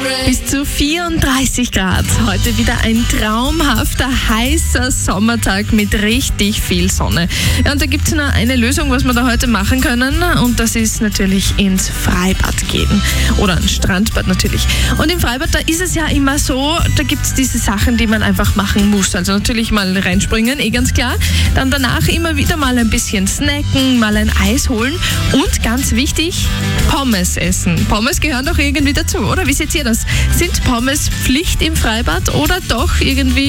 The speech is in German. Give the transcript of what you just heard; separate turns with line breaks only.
Bis zu 34 Grad. Heute wieder ein traumhafter, heißer Sommertag mit richtig viel Sonne. Ja, und da gibt es nur eine Lösung, was wir da heute machen können. Und das ist natürlich ins Freibad gehen. Oder ein Strandbad natürlich. Und im Freibad, da ist es ja immer so, da gibt es diese Sachen, die man einfach machen muss. Also natürlich mal reinspringen, ganz klar. Dann danach immer wieder mal ein bisschen snacken, mal ein Eis holen. Und ganz wichtig, Pommes essen. Pommes gehören doch irgendwie dazu, oder? Wie seht ihr das? Sind Pommes Pflicht im Freibad oder doch irgendwie